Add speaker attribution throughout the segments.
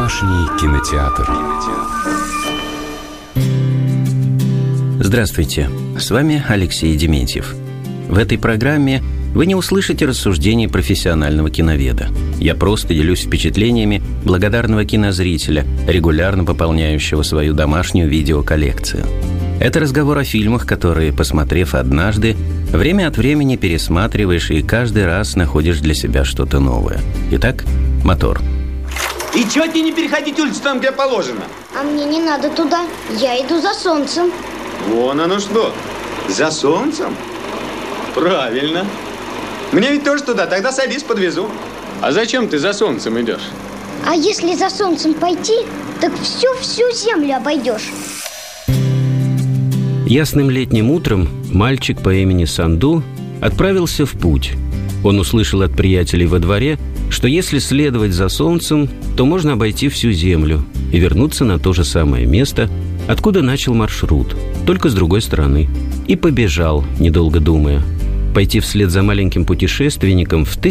Speaker 1: Домашний кинотеатр.
Speaker 2: Здравствуйте, с вами Алексей Дементьев. В этой программе вы не услышите рассуждений профессионального киноведа. Я просто делюсь впечатлениями благодарного кинозрителя, регулярно пополняющего свою домашнюю видеоколлекцию. Это разговор о фильмах, которые, посмотрев однажды, время от времени пересматриваешь и каждый раз находишь для себя что-то новое. Итак, мотор.
Speaker 3: И чего тебе не переходить улицу там, где положено?
Speaker 4: А мне не надо туда, я иду за солнцем.
Speaker 3: Вон оно что, за солнцем? Правильно. Мне ведь тоже туда, тогда садись, подвезу. А зачем ты за солнцем идешь?
Speaker 4: А если за солнцем пойти, так всю землю обойдешь.
Speaker 2: Ясным летним утром мальчик по имени Санду отправился в путь. Он услышал от приятелей во дворе, что если следовать за солнцем, то можно обойти всю землю и вернуться на то же самое место, откуда начал маршрут, только с другой стороны. И побежал, недолго думая. Пойти вслед за маленьким путешественником в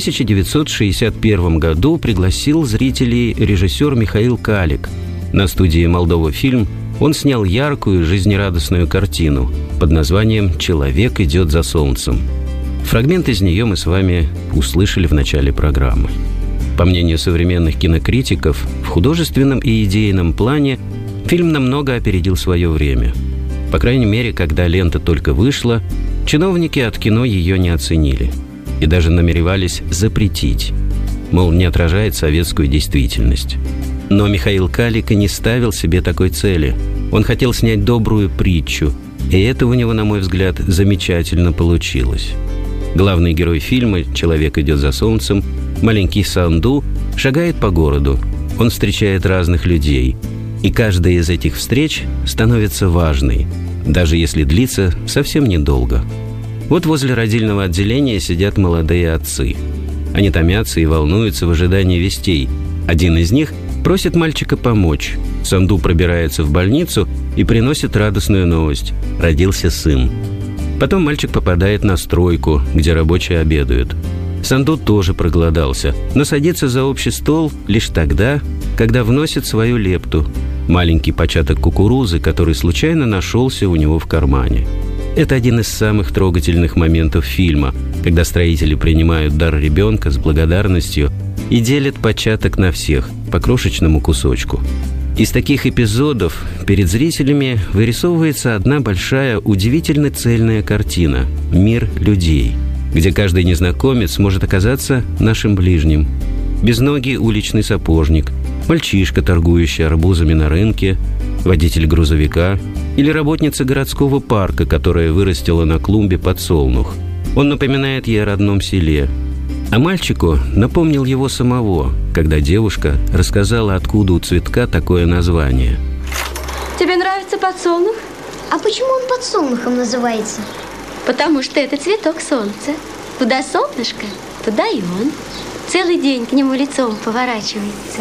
Speaker 2: 1961 году пригласил зрителей режиссер Михаил Калик. На студии «Молдова фильм» он снял яркую, жизнерадостную картину под названием «Человек идет за солнцем». Фрагмент из нее мы с вами услышали в начале программы. По мнению современных кинокритиков, в художественном и идейном плане фильм намного опередил свое время. По крайней мере, когда лента только вышла, чиновники от кино ее не оценили и даже намеревались запретить. Мол, не отражает советскую действительность. Но Михаил Калик и не ставил себе такой цели. Он хотел снять добрую притчу, и это у него, на мой взгляд, замечательно получилось. Главный герой фильма «Человек идет за солнцем», маленький Санду, шагает по городу. Он встречает разных людей, и каждая из этих встреч становится важной, даже если длится совсем недолго. Вот возле родильного отделения сидят молодые отцы. Они томятся и волнуются в ожидании вестей. Один из них просит мальчика помочь. Санду пробирается в больницу и приносит радостную новость. Родился сын. Потом мальчик попадает на стройку, где рабочие обедают. Санду тоже проголодался, но садится за общий стол лишь тогда, когда вносит свою лепту. Маленький початок кукурузы, который случайно нашелся у него в кармане. Это один из самых трогательных моментов фильма, когда строители принимают дар ребенка с благодарностью и делят початок на всех по крошечному кусочку. Из таких эпизодов перед зрителями вырисовывается одна большая, удивительно цельная картина – мир людей, где каждый незнакомец может оказаться нашим ближним. Безногий уличный сапожник, мальчишка, торгующий арбузами на рынке, водитель грузовика или работница городского парка, которая вырастила на клумбе подсолнух. Он напоминает ей о родном селе. А мальчику напомнил его самого, когда девушка рассказала, откуда у цветка такое название.
Speaker 5: Тебе нравится подсолнух?
Speaker 4: А почему он подсолнухом называется?
Speaker 5: Потому что это цветок солнца. Куда солнышко, туда и он. Целый день к нему лицом поворачивается.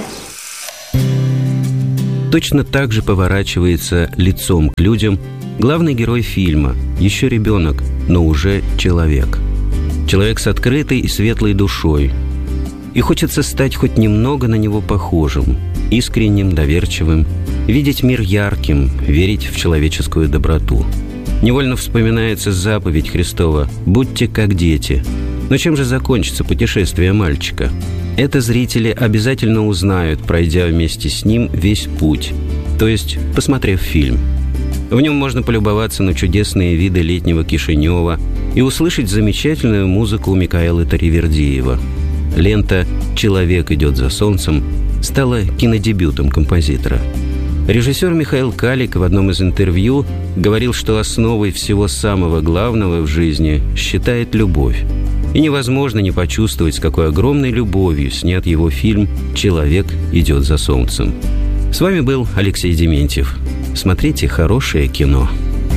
Speaker 2: Точно так же поворачивается лицом к людям главный герой фильма, еще ребенок, но уже человек. Человек с открытой и светлой душой. И хочется стать хоть немного на него похожим, искренним, доверчивым, видеть мир ярким, верить в человеческую доброту. Невольно вспоминается заповедь Христова «Будьте как дети». Но чем же закончится путешествие мальчика? Это зрители обязательно узнают, пройдя вместе с ним весь путь, то есть посмотрев фильм. В нем можно полюбоваться на чудесные виды летнего Кишинева и услышать замечательную музыку Микаэла Таривердиева. Лента «Человек идет за солнцем» стала кинодебютом композитора. Режиссер Михаил Калик в одном из интервью говорил, что основой всего самого главного в жизни считает любовь. И невозможно не почувствовать, с какой огромной любовью снят его фильм «Человек идет за солнцем». С вами был Алексей Дементьев. Смотрите хорошее кино.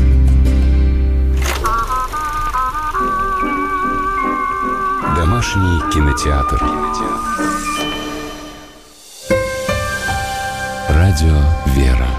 Speaker 1: Домашний кинотеатр. Радио «Вера».